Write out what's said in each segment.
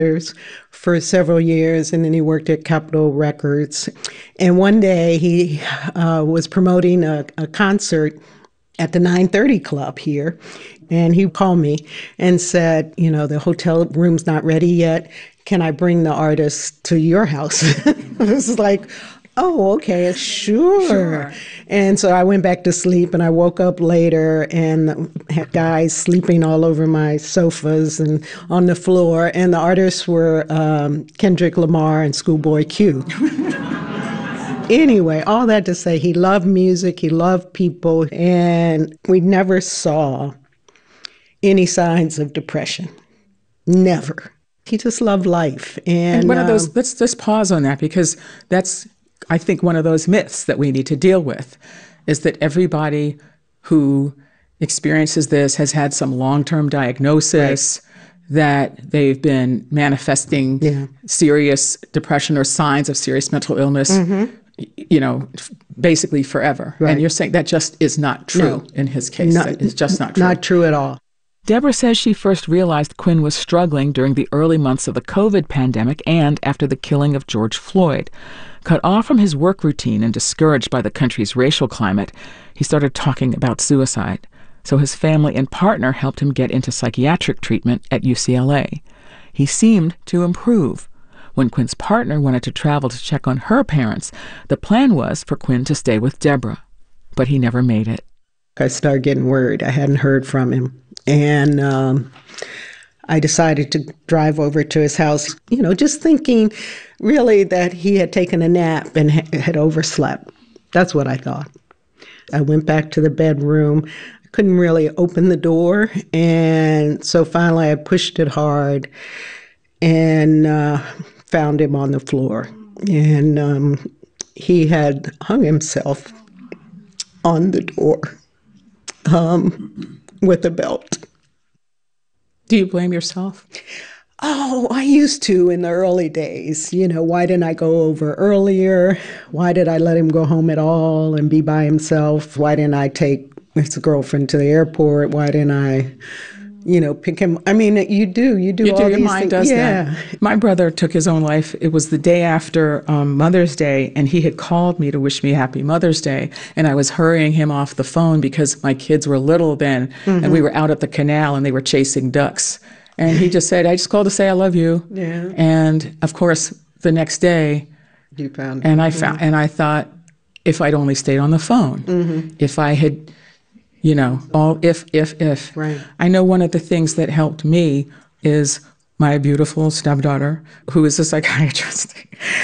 for several years, and then he worked at Capitol Records. And one day he was promoting a concert at the 930 Club here, and he called me and said, the hotel room's not ready yet. Can I bring the artist to your house? It was like, oh, okay, sure. And so I went back to sleep, and I woke up later and had guys sleeping all over my sofas and on the floor. And the artists were Kendrick Lamar and Schoolboy Q. Anyway, all that to say, he loved music, he loved people, and we never saw any signs of depression. Never. He just loved life. And one of those, let's just pause on that, because that's, I think, one of those myths that we need to deal with, is that everybody who experiences this has had some long-term diagnosis, that they've been manifesting serious depression or signs of serious mental illness, basically forever. Right. And you're saying that just is not true in his case. That is just not true. Not true at all. Deborah says she first realized Quinn was struggling during the early months of the COVID pandemic and after the killing of George Floyd. Cut off from his work routine and discouraged by the country's racial climate, he started talking about suicide. So his family and partner helped him get into psychiatric treatment at UCLA. He seemed to improve. When Quinn's partner wanted to travel to check on her parents, the plan was for Quinn to stay with Deborah. But he never made it. I started getting worried. I hadn't heard from him. And I decided to drive over to his house, just thinking really that he had taken a nap and had overslept. That's what I thought. I went back to the bedroom. I couldn't really open the door. And so finally I pushed it hard and found him on the floor. And he had hung himself on the door with a belt. Do you blame yourself? Oh, I used to in the early days. Why didn't I go over earlier? Why did I let him go home at all and be by himself? Why didn't I take his girlfriend to the airport? Why didn't I, pick him? I mean, you do all these things. Your mind does that. My brother took his own life. It was the day after Mother's Day, and he had called me to wish me Happy Mother's Day, and I was hurrying him off the phone because my kids were little then, and we were out at the canal, and they were chasing ducks. And he just said, I just called to say I love you. Yeah. And, of course, the next day, you found him. And I thought, if I'd only stayed on the phone, if I had... all if. Right. I know one of the things that helped me is my beautiful stepdaughter, who is a psychiatrist.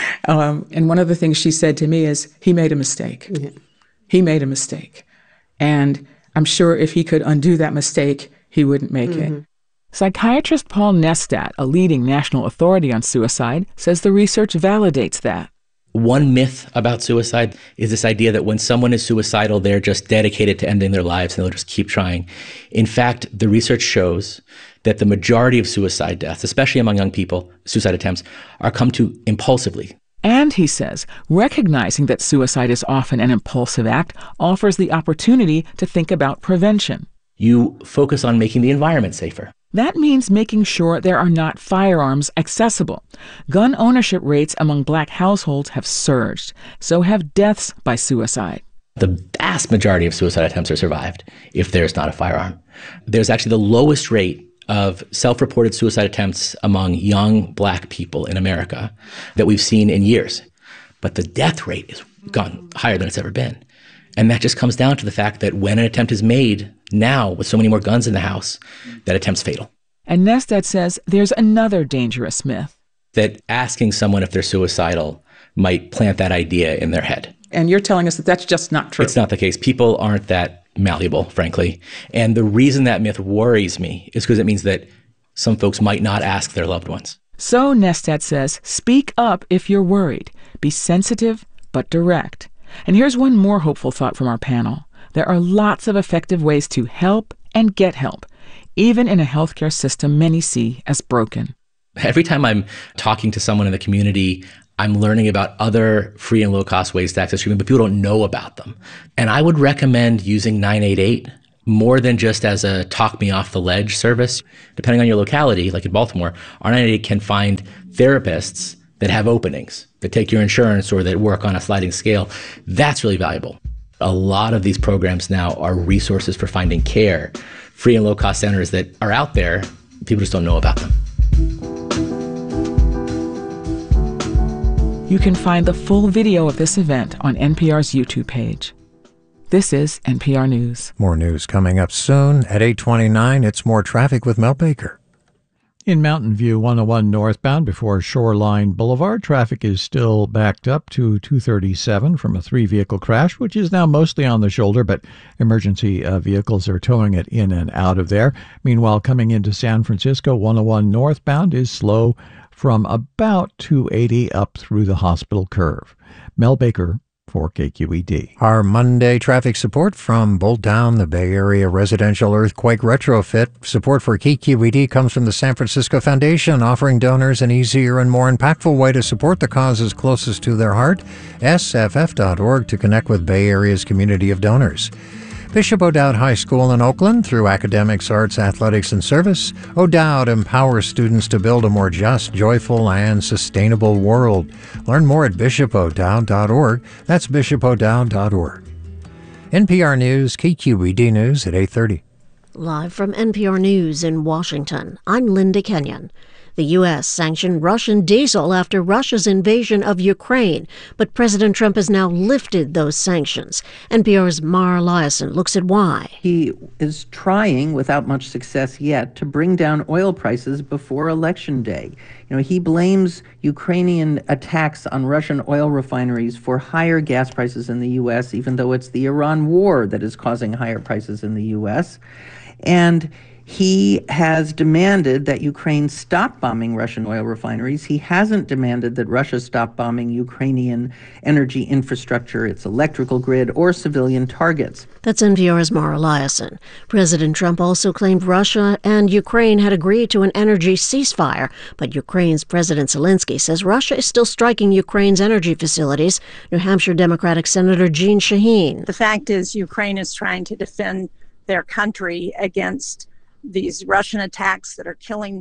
And one of the things she said to me is, he made a mistake. Yeah. He made a mistake. And I'm sure if he could undo that mistake, he wouldn't make it. Psychiatrist Paul Nestat, a leading national authority on suicide, says the research validates that. One myth about suicide is this idea that when someone is suicidal, they're just dedicated to ending their lives and they'll just keep trying. In fact, the research shows that the majority of suicide deaths, especially among young people, suicide attempts, are come to impulsively. And, he says, recognizing that suicide is often an impulsive act offers the opportunity to think about prevention. You focus on making the environment safer. That means making sure there are not firearms accessible. Gun ownership rates among Black households have surged. So have deaths by suicide. The vast majority of suicide attempts are survived if there's not a firearm. There's actually the lowest rate of self-reported suicide attempts among young Black people in America that we've seen in years. But the death rate has gone higher than it's ever been. And that just comes down to the fact that when an attempt is made now, with so many more guns in the house, that attempt's fatal. And Nestat says there's another dangerous myth. That asking someone if they're suicidal might plant that idea in their head. And you're telling us that that's just not true. It's not the case. People aren't that malleable, frankly. And the reason that myth worries me is because it means that some folks might not ask their loved ones. So, Nestat says, speak up if you're worried. Be sensitive, but direct. And here's one more hopeful thought from our panel. There are lots of effective ways to help and get help, even in a healthcare system many see as broken. Every time I'm talking to someone in the community, I'm learning about other free and low-cost ways to access treatment, but people don't know about them. And I would recommend using 988 more than just as a talk me off the ledge service. Depending on your locality, like in Baltimore, R988 can find therapists that have openings, that take your insurance or that work on a sliding scale. That's really valuable. A lot of these programs now are resources for finding care, free and low-cost centers that are out there. People just don't know about them. You can find the full video of this event on NPR's YouTube page. This is NPR News. More news coming up soon. At 8:29, it's More Traffic with Mel Baker. In Mountain View 101 northbound before Shoreline Boulevard, traffic is still backed up to 237 from a 3-vehicle crash, which is now mostly on the shoulder, but emergency vehicles are towing it in and out of there. Meanwhile, coming into San Francisco, 101 northbound is slow from about 280 up through the Hospital Curve. Mel Baker for KQED. Our Monday traffic support from Bolt Down, the Bay Area residential earthquake retrofit. Support for KQED comes from the San Francisco Foundation, offering donors an easier and more impactful way to support the causes closest to their heart. sff.org to connect with Bay Area's community of donors. Bishop O'Dowd High School in Oakland, through academics, arts, athletics, and service, O'Dowd empowers students to build a more just, joyful, and sustainable world. Learn more at bishopodowd.org. That's bishopodowd.org. NPR News, KQED News at 8:30. Live from NPR News in Washington, I'm Linda Kenyon. The U.S. sanctioned Russian diesel after Russia's invasion of Ukraine, but President Trump has now lifted those sanctions. NPR's Mara Liasson looks at why. He is trying, without much success yet, to bring down oil prices before Election Day. He blames Ukrainian attacks on Russian oil refineries for higher gas prices in the U.S., even though it's the Iran war that is causing higher prices in the U.S. And he has demanded that Ukraine stop bombing Russian oil refineries. He hasn't demanded that Russia stop bombing Ukrainian energy infrastructure, its electrical grid, or civilian targets. That's NPR's Mara Liasson. President Trump also claimed Russia and Ukraine had agreed to an energy ceasefire, but Ukraine's President Zelensky says Russia is still striking Ukraine's energy facilities. New Hampshire Democratic Senator Jeanne Shaheen. The fact is, Ukraine is trying to defend their country against these Russian attacks that are killing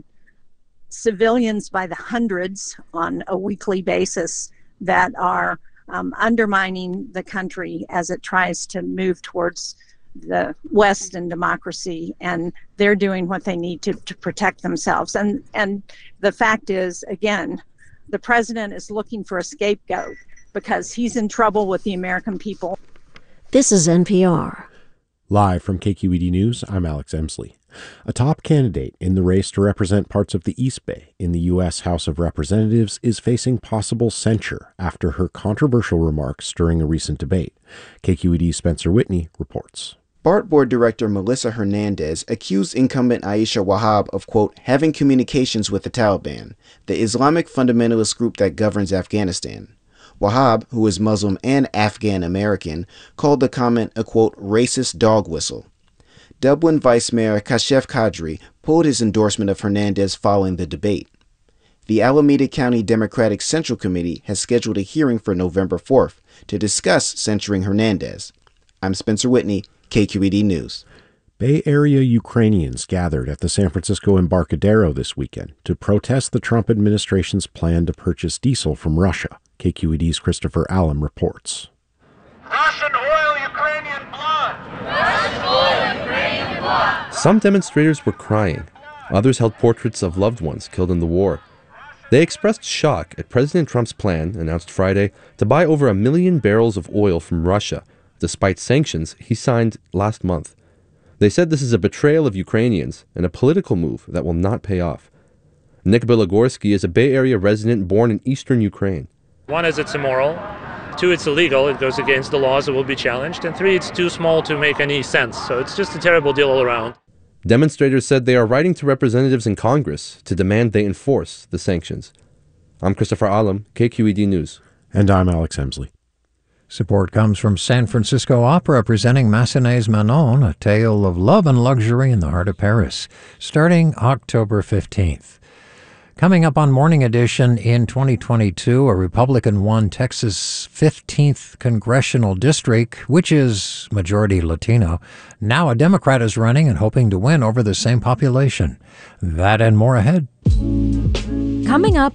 civilians by the hundreds on a weekly basis, that are undermining the country as it tries to move towards the West and democracy. And they're doing what they need to protect themselves. And the fact is, again, the president is looking for a scapegoat because he's in trouble with the American people. This is NPR. Live from KQED News, I'm Alex Emsley. A top candidate in the race to represent parts of the East Bay in the U.S. House of Representatives is facing possible censure after her controversial remarks during a recent debate. KQED's Spencer Whitney reports. BART Board Director Melissa Hernandez accused incumbent Aisha Wahab of, quote, having communications with the Taliban, the Islamic fundamentalist group that governs Afghanistan. Wahab, who is Muslim and Afghan-American, called the comment a, quote, racist dog whistle. Dublin Vice Mayor Kashef Kadri pulled his endorsement of Hernandez following the debate. The Alameda County Democratic Central Committee has scheduled a hearing for November 4th to discuss censuring Hernandez. I'm Spencer Whitney, KQED News. Bay Area Ukrainians gathered at the San Francisco Embarcadero this weekend to protest the Trump administration's plan to purchase diesel from Russia. KQED's Christopher Allen reports. Russian oil, Ukrainian blood! Russian oil, Ukrainian blood! Some demonstrators were crying. Others held portraits of loved ones killed in the war. They expressed shock at President Trump's plan, announced Friday, to buy over 1 million barrels of oil from Russia, despite sanctions he signed last month. They said this is a betrayal of Ukrainians and a political move that will not pay off. Nick Bilogorsky is a Bay Area resident born in eastern Ukraine. One is it's immoral. 2, it's illegal. It goes against the laws that will be challenged. And 3, it's too small to make any sense. So it's just a terrible deal all around. Demonstrators said they are writing to representatives in Congress to demand they enforce the sanctions. I'm Christopher Allen, KQED News. And I'm Alex Emsley. Support comes from San Francisco Opera presenting Massenet's Manon, a tale of love and luxury in the heart of Paris, starting October 15th. Coming up on Morning Edition in 2022, a Republican won Texas' 15th congressional district, which is majority Latino. Now a Democrat is running and hoping to win over the same population. That and more ahead. Coming up